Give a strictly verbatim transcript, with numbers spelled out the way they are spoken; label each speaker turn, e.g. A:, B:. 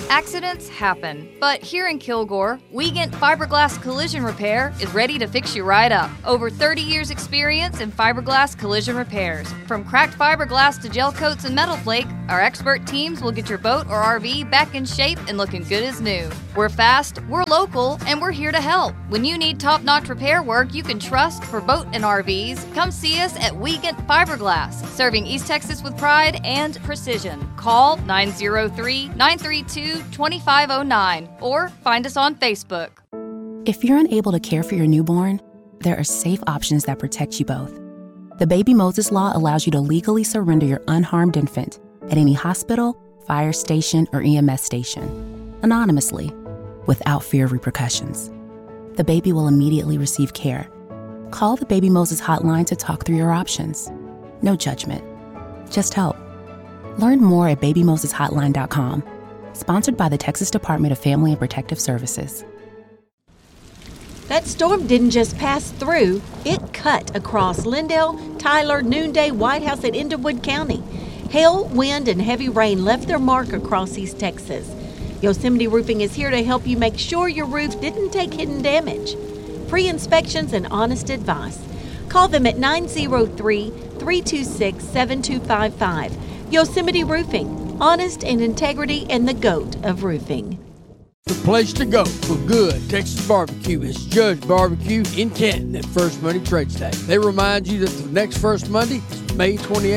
A: Accidents happen, but here in Kilgore, Wiegand Fiberglass Collision Repair is ready to fix you right up. Over thirty years experience in fiberglass collision repairs. From cracked fiberglass to gel coats and metal flake, our expert teams will get your boat or R V back in shape and looking good as new. We're fast, we're local, and we're here to help. When you need top-notch repair work you can trust for boat and R Vs, come see us at Wiegand Fiberglass, serving East Texas with pride and precision. Call nine oh three, nine three two, two five oh nine or find us on Facebook.
B: If you're unable to care for your newborn, there are safe options that protect you both. The Baby Moses Law allows you to legally surrender your unharmed infant at any hospital, fire station, or E M S station, anonymously, without fear of repercussions. The baby will immediately receive care. Call the Baby Moses hotline to talk through your options. No judgment, just help. Learn more at baby moses hotline dot com. Sponsored by the Texas Department of Family and Protective Services.
C: That storm didn't just pass through, it cut across Lindale, Tyler, Noonday, White House, and Underwood County. Hail, wind, and heavy rain left their mark across East Texas. Yosemite Roofing is here to help you make sure your roof didn't take hidden damage. Free inspections and honest advice. Call them at nine oh three, three two six, seven two five five. Yosemite Roofing, honest and integrity, and the GOAT of roofing.
D: The place to go for good Texas barbecue is Judge Barbecue in Canton at First Monday Trades Day. They remind you that the next First Monday is May twenty-eighth.